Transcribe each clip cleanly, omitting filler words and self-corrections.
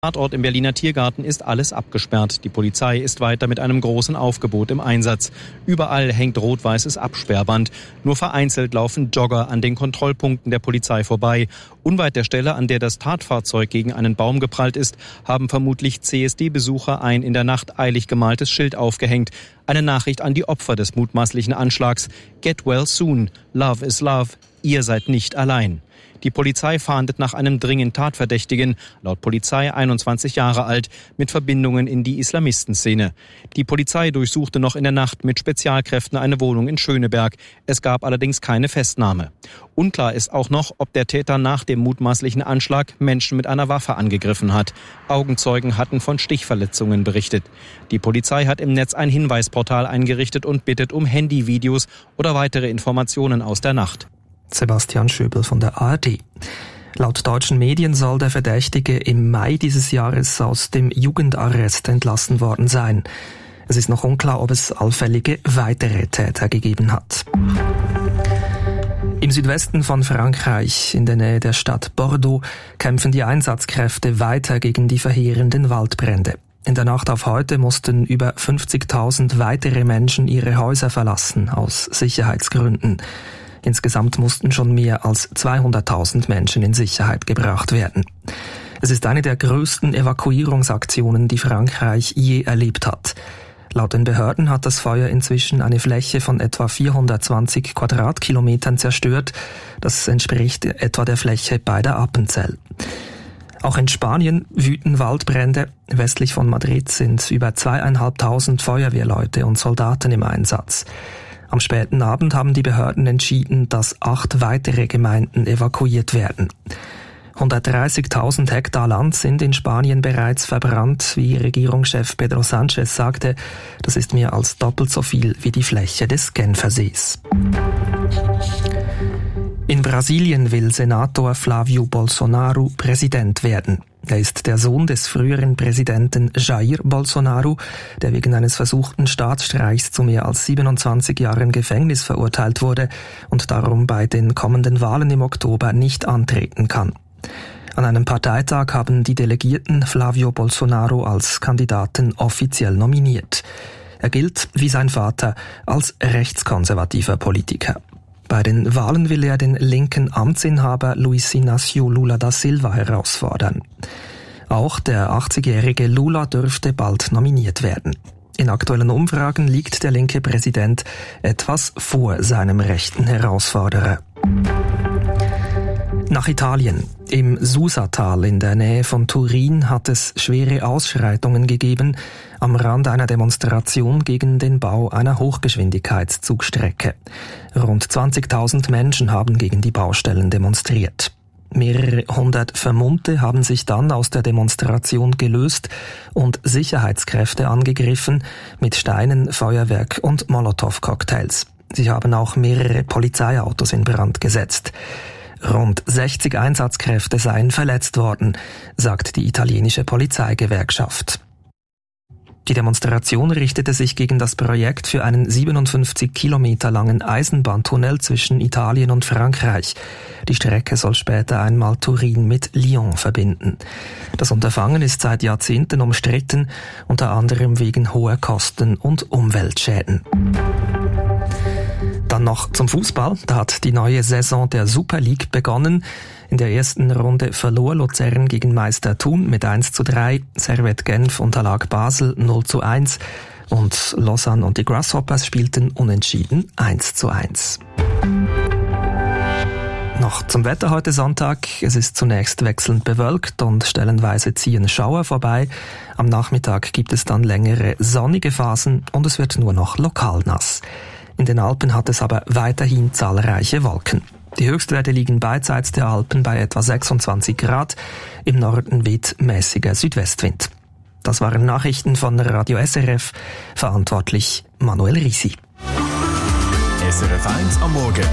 Tatort im Berliner Tiergarten ist alles abgesperrt. Die Polizei ist weiter mit einem großen Aufgebot im Einsatz. Überall hängt rot-weißes Absperrband. Nur vereinzelt laufen Jogger an den Kontrollpunkten der Polizei vorbei. Unweit der Stelle, an der das Tatfahrzeug gegen einen Baum geprallt ist, haben vermutlich CSD-Besucher ein in der Nacht eilig gemaltes Schild aufgehängt. Eine Nachricht an die Opfer des mutmaßlichen Anschlags. Get well soon. Love is love. Ihr seid nicht allein. Die Polizei fahndet nach einem dringend Tatverdächtigen, laut Polizei 21 Jahre alt, mit Verbindungen in die Islamistenszene. Die Polizei durchsuchte noch in der Nacht mit Spezialkräften eine Wohnung in Schöneberg. Es gab allerdings keine Festnahme. Unklar ist auch noch, ob der Täter nach dem mutmaßlichen Anschlag Menschen mit einer Waffe angegriffen hat. Augenzeugen hatten von Stichverletzungen berichtet. Die Polizei hat im Netz ein Hinweisportal eingerichtet und bittet um Handyvideos oder weitere Informationen aus der Nacht. Sebastian Schöbel von der ARD. Laut deutschen Medien soll der Verdächtige im Mai dieses Jahres aus dem Jugendarrest entlassen worden sein. Es ist noch unklar, ob es allfällige weitere Täter gegeben hat. Im Südwesten von Frankreich, in der Nähe der Stadt Bordeaux, kämpfen die Einsatzkräfte weiter gegen die verheerenden Waldbrände. In der Nacht auf heute mussten über 50.000 weitere Menschen ihre Häuser verlassen, aus Sicherheitsgründen. Insgesamt mussten schon mehr als 200.000 Menschen in Sicherheit gebracht werden. Es ist eine der größten Evakuierungsaktionen, die Frankreich je erlebt hat. Laut den Behörden hat das Feuer inzwischen eine Fläche von etwa 420 Quadratkilometern zerstört. Das entspricht etwa der Fläche bei der Appenzell. Auch in Spanien wüten Waldbrände. Westlich von Madrid sind über 2.500 Feuerwehrleute und Soldaten im Einsatz. Am späten Abend haben die Behörden entschieden, dass 8 weitere Gemeinden evakuiert werden. 130.000 Hektar Land sind in Spanien bereits verbrannt, wie Regierungschef Pedro Sánchez sagte. Das ist mehr als doppelt so viel wie die Fläche des Genfersees. In Brasilien will Senator Flávio Bolsonaro Präsident werden. Er ist der Sohn des früheren Präsidenten Jair Bolsonaro, der wegen eines versuchten Staatsstreichs zu mehr als 27 Jahren Gefängnis verurteilt wurde und darum bei den kommenden Wahlen im Oktober nicht antreten kann. An einem Parteitag haben die Delegierten Flávio Bolsonaro als Kandidaten offiziell nominiert. Er gilt, wie sein Vater, als rechtskonservativer Politiker. Bei den Wahlen will er den linken Amtsinhaber Luiz Inácio Lula da Silva herausfordern. Auch der 80-jährige Lula dürfte bald nominiert werden. In aktuellen Umfragen liegt der linke Präsident etwas vor seinem rechten Herausforderer. Nach Italien. Im Susatal in der Nähe von Turin hat es schwere Ausschreitungen gegeben am Rand einer Demonstration gegen den Bau einer Hochgeschwindigkeitszugstrecke. Rund 20.000 Menschen haben gegen die Baustellen demonstriert. Mehrere hundert Vermummte haben sich dann aus der Demonstration gelöst und Sicherheitskräfte angegriffen mit Steinen, Feuerwerk und Molotow-Cocktails. Sie haben auch mehrere Polizeiautos in Brand gesetzt. Rund 60 Einsatzkräfte seien verletzt worden, sagt die italienische Polizeigewerkschaft. Die Demonstration richtete sich gegen das Projekt für einen 57 Kilometer langen Eisenbahntunnel zwischen Italien und Frankreich. Die Strecke soll später einmal Turin mit Lyon verbinden. Das Unterfangen ist seit Jahrzehnten umstritten, unter anderem wegen hoher Kosten und Umweltschäden. Dann noch zum Fußball. Da hat die neue Saison der Super League begonnen. In der ersten Runde verlor Luzern gegen Meister Thun mit 1:3. Servette Genf unterlag Basel 0:1. Und Lausanne und die Grasshoppers spielten unentschieden 1:1. Noch zum Wetter heute Sonntag. Es ist zunächst wechselnd bewölkt und stellenweise ziehen Schauer vorbei. Am Nachmittag gibt es dann längere sonnige Phasen und es wird nur noch lokal nass. In den Alpen hat es aber weiterhin zahlreiche Wolken. Die Höchstwerte liegen beidseits der Alpen bei etwa 26 Grad. Im Norden weht mäßiger Südwestwind. Das waren Nachrichten von Radio SRF. Verantwortlich Manuel Risi. SRF 1 am Morgen.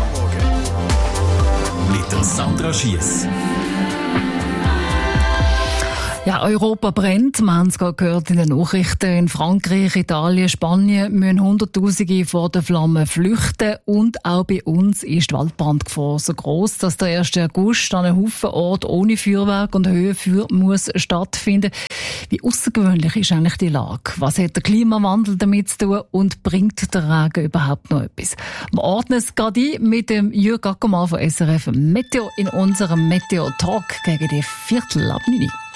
Mit der Sandra Schiess. Ja, Europa brennt. Wir haben es gerade gehört in den Nachrichten. In Frankreich, Italien, Spanien müssen Hunderttausende vor den Flammen flüchten. Und auch bei uns ist die Waldbrandgefahr so gross, dass der 1. August an einem Haufen Ort ohne Feuerwerk und Höhenfeuer muss stattfinden. Wie außergewöhnlich ist eigentlich die Lage? Was hat der Klimawandel damit zu tun und bringt der Regen überhaupt noch etwas? Wir ordnen es gerade ein mit dem Jürg Ackermann von SRF Meteo in unserem Meteo Talk gegen die 7:45.